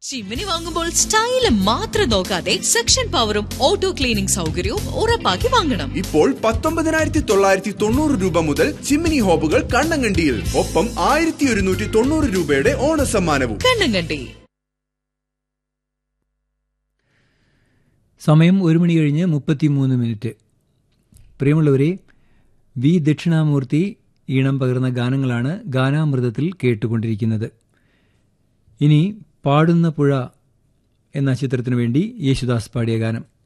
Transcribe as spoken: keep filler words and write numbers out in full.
ചിമ്മിനി വാങ്ങുമ്പോൾ സ്റ്റൈല് മാത്രം നോക്കാതെ സെക്ഷൻ പവറും ഓട്ടോ ക്ലീനിംഗ് സൗകര്യവും ഉറപ്പാക്കി വാങ്ങണം. ഇപ്പോൾ പത്തൊമ്പതിനായിരത്തി തൊള്ളായിരത്തി തൊണ്ണൂറ് രൂപ മുതൽ ചിമ്മിനി ഹോബുകൾ കണ്ണങ്കണ്ടിയിൽ. ഒപ്പം ആയിരത്തി ഒരുന്നൂറ്റി തൊണ്ണൂറ് രൂപയുടെ ഓണസമ്മാനവും. കണ്ണങ്കണ്ടി. സമയം ഒരു മണി കഴിഞ്ഞ് മുപ്പത്തിമൂന്ന് മിനിറ്റ്. പ്രിയമുള്ളവരെ, വി ദക്ഷിണാമൂർത്തി ഈണം പകർന്ന ഗാനങ്ങളാണ് ഗാനാമൃതത്തിൽ കേട്ടുകൊണ്ടിരിക്കുന്നത്. ഇനി പാടുന്ന പുഴ എന്ന ചിത്രത്തിനു വേണ്ടി യേശുദാസ് പാടിയ ഗാനം.